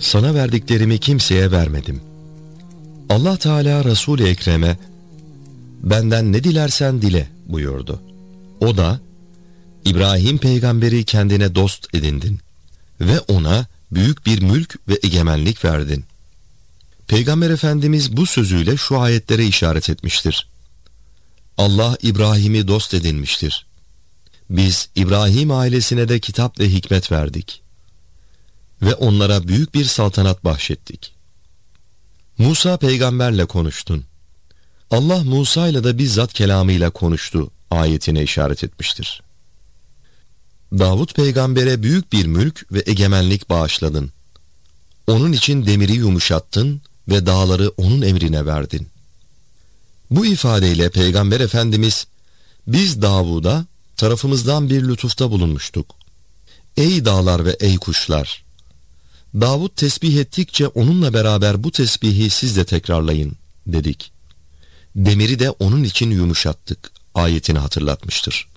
sana verdiklerimi kimseye vermedim. Allah Teala Resul-i Ekrem'e benden ne dilersen dile buyurdu. O da İbrahim peygamberi kendine dost edindin ve ona büyük bir mülk ve egemenlik verdin. Peygamber Efendimiz bu sözüyle şu ayetlere işaret etmiştir. Allah İbrahim'i dost edinmiştir. Biz İbrahim ailesine de kitap ve hikmet verdik ve onlara büyük bir saltanat bahşettik. Musa peygamberle konuştun. Allah Musa ile de bizzat kelamıyla konuştu ayetine işaret etmiştir. Davud peygambere büyük bir mülk ve egemenlik bağışladın. Onun için demiri yumuşattın ve dağları onun emrine verdin. Bu ifadeyle Peygamber Efendimiz, biz Davud'a tarafımızdan bir lütufta bulunmuştuk. Ey dağlar ve ey kuşlar! Davud tesbih ettikçe onunla beraber bu tesbihi siz de tekrarlayın dedik. Demiri de onun için yumuşattık ayetini hatırlatmıştır.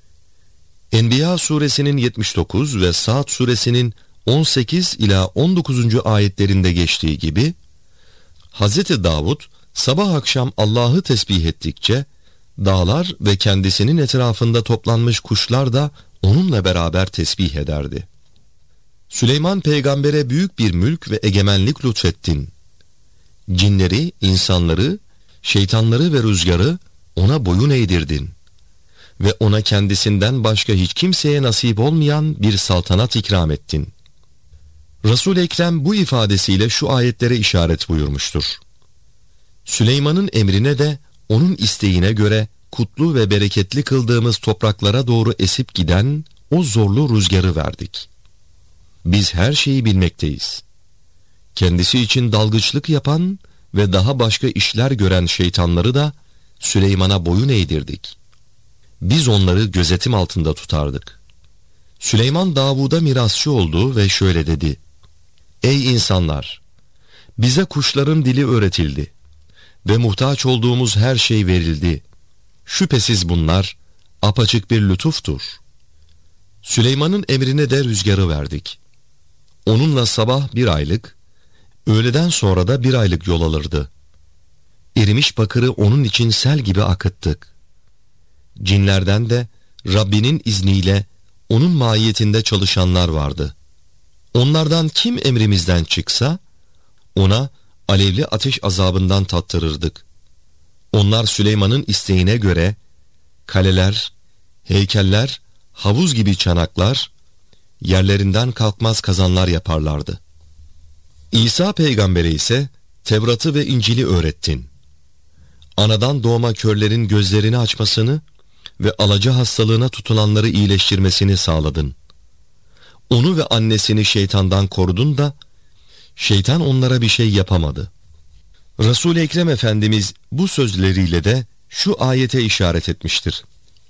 Enbiya suresinin 79 ve Sa'd suresinin 18 ila 19. ayetlerinde geçtiği gibi, Hazreti Davud sabah akşam Allah'ı tesbih ettikçe dağlar ve kendisinin etrafında toplanmış kuşlar da onunla beraber tesbih ederdi. Süleyman peygambere büyük bir mülk ve egemenlik lütfettin. Cinleri, insanları, şeytanları ve rüzgarı ona boyun eğdirdin ve ona kendisinden başka hiç kimseye nasip olmayan bir saltanat ikram ettin. Resul-i Ekrem bu ifadesiyle şu ayetlere işaret buyurmuştur. Süleyman'ın emrine de onun isteğine göre kutlu ve bereketli kıldığımız topraklara doğru esip giden o zorlu rüzgarı verdik. Biz her şeyi bilmekteyiz. Kendisi için dalgıçlık yapan ve daha başka işler gören şeytanları da Süleyman'a boyun eğdirdik. Biz onları gözetim altında tutardık. Süleyman Davud'a mirasçı oldu ve şöyle dedi: Ey insanlar! Bize kuşların dili öğretildi ve muhtaç olduğumuz her şey verildi. Şüphesiz bunlar apaçık bir lütuftur. Süleyman'ın emrine de rüzgarı verdik. Onunla sabah 1 aylık, öğleden sonra da 1 aylık yol alırdı. Erimiş bakırı onun için sel gibi akıttık. Cinlerden de Rabbinin izniyle onun mahiyetinde çalışanlar vardı. Onlardan kim emrimizden çıksa, ona alevli ateş azabından tattırırdık. Onlar Süleyman'ın isteğine göre kaleler, heykeller, havuz gibi çanaklar, yerlerinden kalkmaz kazanlar yaparlardı. İsa peygambere ise Tevrat'ı ve İncil'i öğrettin. Anadan doğma körlerin gözlerini açmasını ve alaca hastalığına tutulanları iyileştirmesini sağladın. Onu ve annesini şeytandan korudun da şeytan onlara bir şey yapamadı. Resul-i Ekrem Efendimiz bu sözleriyle de şu ayete işaret etmiştir.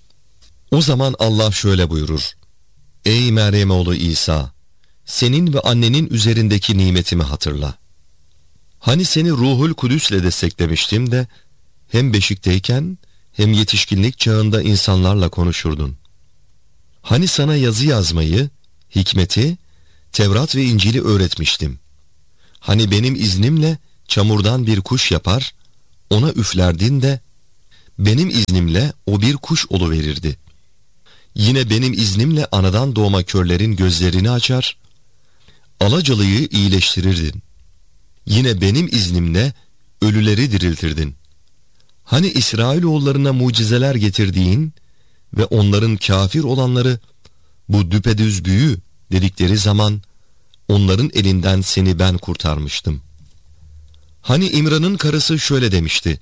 O zaman Allah şöyle buyurur: Ey Meryem oğlu İsa! Senin ve annenin üzerindeki nimetimi hatırla. Hani seni Ruhul Kudüs'le desteklemiştim de hem beşikteyken hem yetişkinlik çağında insanlarla konuşurdun. Hani sana yazı yazmayı, hikmeti, Tevrat ve İncil'i öğretmiştim. Hani benim iznimle çamurdan bir kuş yapar, ona üflerdin de benim iznimle o bir kuş oluverirdi. Yine benim iznimle anadan doğma körlerin gözlerini açar, alacalıyı iyileştirirdin. Yine benim iznimle ölüleri diriltirdin. Hani İsrailoğullarına mucizeler getirdiğin ve onların kafir olanları bu düpedüz büyü dedikleri zaman onların elinden seni ben kurtarmıştım. Hani İmran'ın karısı şöyle demişti: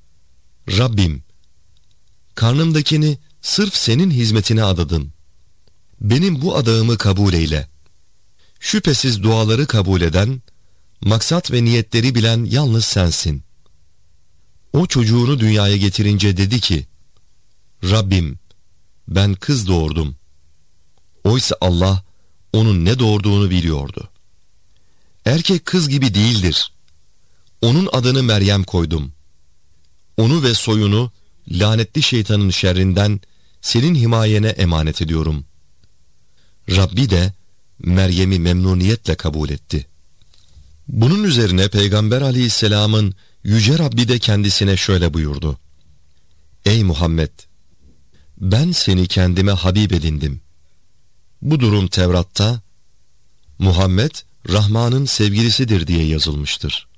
Rabbim, karnımdakini sırf senin hizmetine adadın. Benim bu adağımı kabul eyle. Şüphesiz duaları kabul eden, maksat ve niyetleri bilen yalnız sensin. O çocuğunu dünyaya getirince dedi ki: Rabbim, ben kız doğurdum. Oysa Allah onun ne doğurduğunu biliyordu. Erkek kız gibi değildir. Onun adını Meryem koydum. Onu ve soyunu lanetli şeytanın şerrinden senin himayene emanet ediyorum. Rabbi de Meryem'i memnuniyetle kabul etti. Bunun üzerine Peygamber aleyhisselamın Yüce Rabbi de kendisine şöyle buyurdu: Ey Muhammed! Ben seni kendime Habib edindim. Bu durum Tevrat'ta Muhammed Rahman'ın sevgilisidir diye yazılmıştır.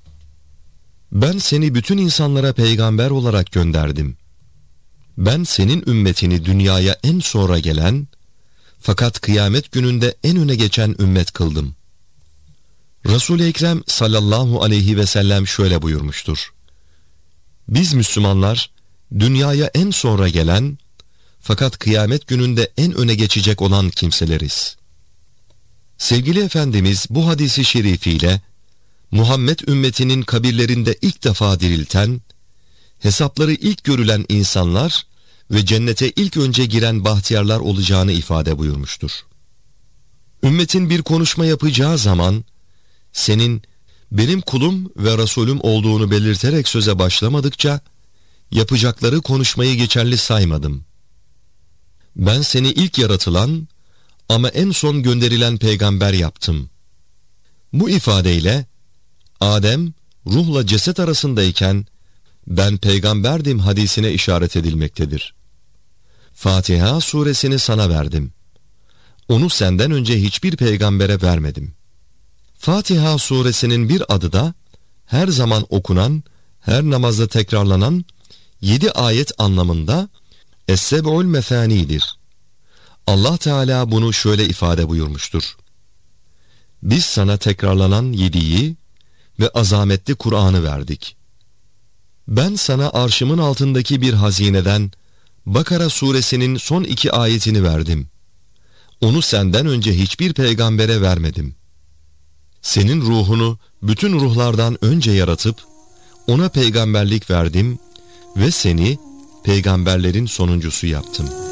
Ben seni bütün insanlara peygamber olarak gönderdim. Ben senin ümmetini dünyaya en sonra gelen, fakat kıyamet gününde en öne geçen ümmet kıldım. Resul-i Ekrem sallallahu aleyhi ve sellem şöyle buyurmuştur: Biz Müslümanlar dünyaya en sonra gelen, fakat kıyamet gününde en öne geçecek olan kimseleriz. Sevgili Efendimiz bu hadisi şerifiyle Muhammed ümmetinin kabirlerinde ilk defa dirilten, hesapları ilk görülen insanlar ve cennete ilk önce giren bahtiyarlar olacağını ifade buyurmuştur. Ümmetin bir konuşma yapacağı zaman, senin benim kulum ve Resulüm olduğunu belirterek söze başlamadıkça, yapacakları konuşmayı geçerli saymadım. Ben seni ilk yaratılan ama en son gönderilen peygamber yaptım. Bu ifadeyle, Adem ruhla ceset arasındayken, ben peygamberdim hadisine işaret edilmektedir. Fatiha suresini sana verdim. Onu senden önce hiçbir peygambere vermedim. Fatiha suresinin bir adı da, her zaman okunan, her namazda tekrarlanan 7 ayet anlamında Es-Seb'ul Mefani'dir. Allah Teala bunu şöyle ifade buyurmuştur: Biz sana tekrarlanan 7'yi ve azametli Kur'an'ı verdik. Ben sana arşımın altındaki bir hazineden Bakara suresinin son 2 ayetini verdim. Onu senden önce hiçbir peygambere vermedim. Senin ruhunu bütün ruhlardan önce yaratıp ona peygamberlik verdim ve seni peygamberlerin sonuncusu yaptım.